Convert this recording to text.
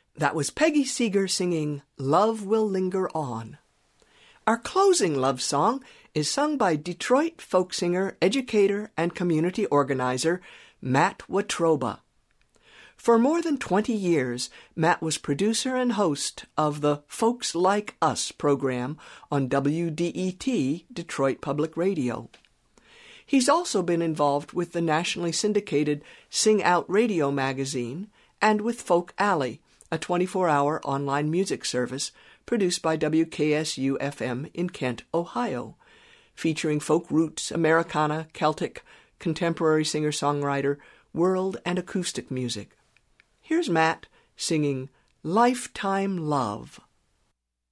That was Peggy Seeger singing Love Will Linger On. Our closing love song is sung by Detroit folk singer, educator, and community organizer Matt Watroba. For more than 20 years, Matt was producer and host of the Folks Like Us program on WDET, Detroit Public Radio. He's also been involved with the nationally syndicated Sing Out Radio magazine and with Folk Alley, a 24-hour online music service produced by WKSU-FM in Kent, Ohio, featuring folk roots, Americana, Celtic, contemporary singer-songwriter, world and acoustic music. Here's Matt singing Lifetime Love.